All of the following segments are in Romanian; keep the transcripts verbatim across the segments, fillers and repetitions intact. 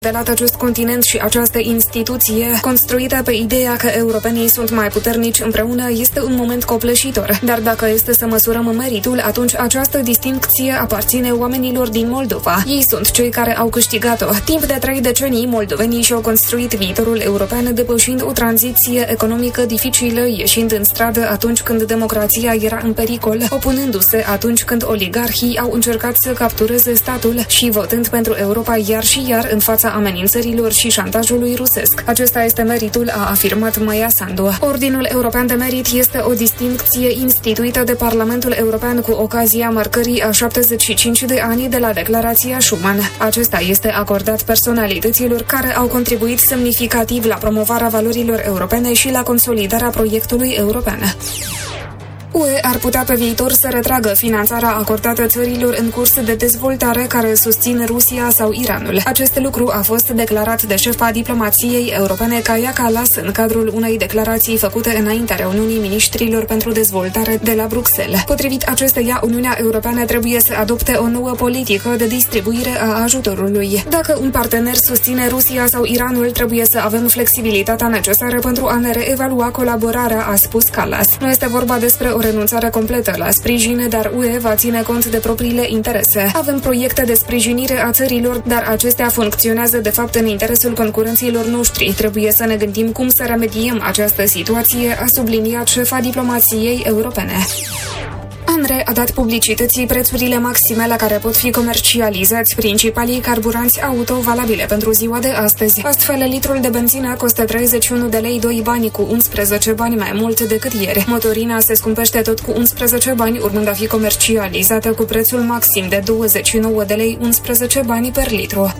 de la acest continent și această instituție, construită pe ideea că europenii sunt mai puternici împreună, este un moment copleșitor. Dar dacă este să măsurăm meritul, atunci această distincție aparține oamenilor din Moldova. Ei sunt cei care au câștigat-o. Timp de trei decenii, moldovenii și-au construit viitorul european, depășind o tranziție economică dificilă, ieșind în stradă atunci când democrația era în pericol, opunându-se atunci când oligarhii au încercat să captureze statul și votând pentru Europa iar și iar în fața amenințărilor și șantajului rusesc. Acesta este meritul, a afirmat Maia Sandu. Ordinul European de Merit este o distincție instituită de Parlamentul European cu ocazia marcării a șaptezeci și cinci de ani de la Declarația Schuman. Acesta este acordat personalităților care au contribuit semnificativ la promovarea valorilor europene și la consolidarea proiectului european. U E ar putea pe viitor să retragă finanțarea acordată țărilor în curs de dezvoltare care susțin Rusia sau Iranul. Acest lucru a fost declarat de șefa diplomației europene Kaja Kallas în cadrul unei declarații făcute înaintea reuniunii ministrilor pentru dezvoltare de la Bruxelles. Potrivit acesteia, Uniunea Europeană trebuie să adopte o nouă politică de distribuire a ajutorului. Dacă un partener susține Rusia sau Iranul, trebuie să avem flexibilitatea necesară pentru a ne reevalua colaborarea, a spus Kallas. Nu este vorba despre o renunțare completă la sprijin, dar U E va ține cont de propriile interese. Avem proiecte de sprijinire a țărilor, dar acestea funcționează de fapt în interesul concurenților noștri. Trebuie să ne gândim cum să remediem această situație, a subliniat șefa diplomației europene. ANRE a dat publicității prețurile maxime la care pot fi comercializați principalii carburanți auto valabile pentru ziua de astăzi. Astfel, litrul de benzină costă treizeci și unu de lei doi bani, cu unsprezece bani mai mult decât ieri. Motorina se scumpește tot cu unsprezece bani, urmând a fi comercializată cu prețul maxim de douăzeci și nouă de lei unsprezece bani per litru.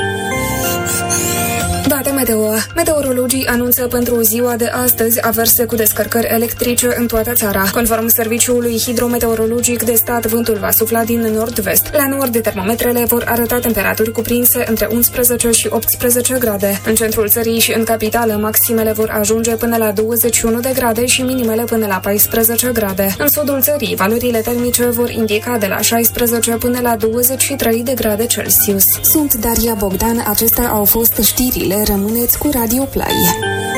Date meteo. Meteorologii anunță pentru ziua de astăzi averse cu descărcări electrice în toată țara. Conform Serviciului Hidrometeorologic de Stat, vântul va sufla din nord-vest. La nord, termometrele vor arăta temperaturi cuprinse între unsprezece și optsprezece grade. În centrul țării și în capitală, maximele vor ajunge până la douăzeci și unu de grade și minimele până la paisprezece grade. În sudul țării, valorile termice vor indica de la șaisprezece până la douăzeci și trei de grade Celsius. Sunt Daria Bogdan, acestea au fost știrile. Rămâneți cu Radio Play.